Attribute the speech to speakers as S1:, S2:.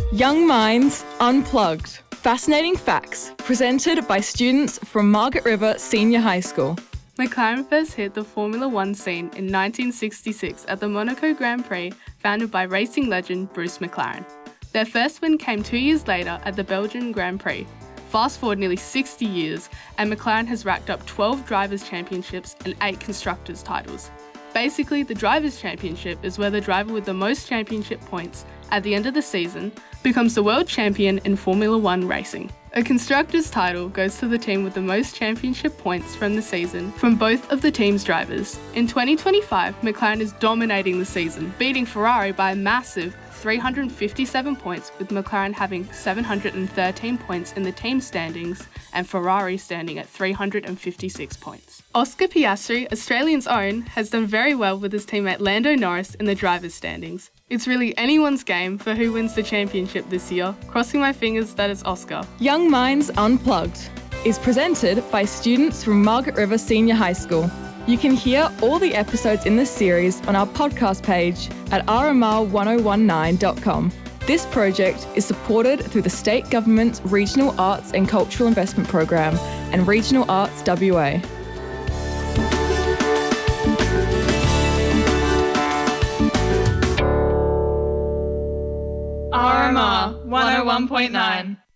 S1: Young Minds Unplugged. Fascinating facts presented by students from Margaret River Senior High School.
S2: McLaren first hit the Formula One scene in 1966 at the Monaco Grand Prix, founded by racing legend Bruce McLaren. Their first win came 2 years later at the Belgian Grand Prix. Fast forward nearly 60 years, and McLaren has racked up 12 Drivers' Championships and 8 Constructors' titles. Basically, the Drivers' Championship is where the driver with the most championship points at the end of the season becomes the world champion in Formula One racing. A Constructors' title goes to the team with the most championship points from the season from both of the team's drivers. In 2025, McLaren is dominating the season, beating Ferrari by a massive 357 points, with McLaren having 713 points in the team standings and Ferrari standing at 356 points. Oscar Piastri, Australian's own, has done very well with his teammate Lando Norris in the drivers' standings. It's really anyone's game for who wins the championship this year. Crossing my fingers that it's Oscar.
S1: Young Minds Unplugged is presented by students from Margaret River Senior High School. You can hear all the episodes in this series on our podcast page at rmr1019.com. This project is supported through the State Government's Regional Arts and Cultural Investment Program and Regional Arts WA.
S3: RMR 101.9